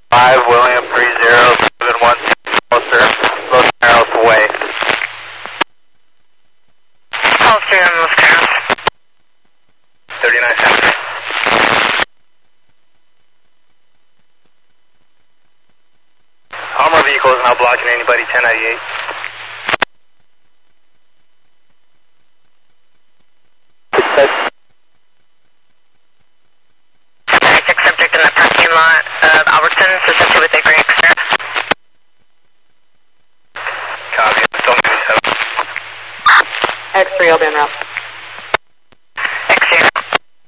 5, William 3071, closer, Los Narrows away. Closer in Los Narrows. 39 cents. All more vehicles now blocking anybody 1098. Subject in the parking lot of Albertsons, associated with a gray Xterra. Copy, still 97. X3 will be en route.